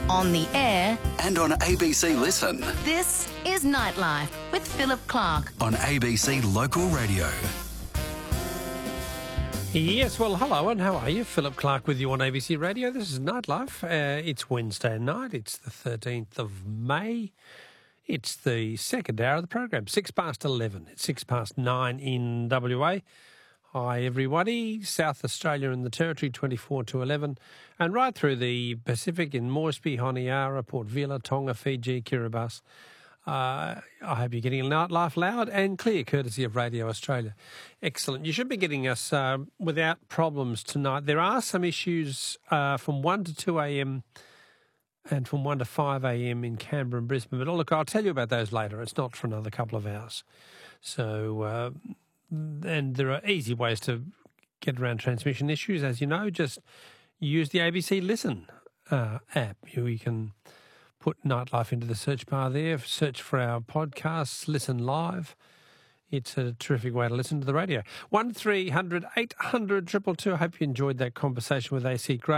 on the air, and on ABC Listen. this is Nightlife with Philip Clark. On ABC Local Radio. Yes, well, hello and how are you? Philip Clark with you on ABC Radio. This is Nightlife. It's Wednesday night. It's the 13th of May. It's the second hour of the program, 11:06. It's 9:06 in WA. Hi, everybody. South Australia and the Territory, 24 to 11. And right through the Pacific in Moresby, Honiara, Port Vila, Tonga, Fiji, Kiribati. I hope you're getting Nightlife loud and clear, courtesy of Radio Australia. Excellent. You should be getting us without problems tonight. There are some issues from 1 to 2 a.m. and from 1 to 5 a.m. in Canberra and Brisbane. But look, I'll tell you about those later. It's not for another couple of hours. So, and there are easy ways to get around transmission issues. As you know, just use the ABC Listen app. You can put Nightlife into the search bar there, search for our podcasts, listen live. It's a terrific way to listen to the radio. 1300 800 222. I hope you enjoyed that conversation with AC Gray.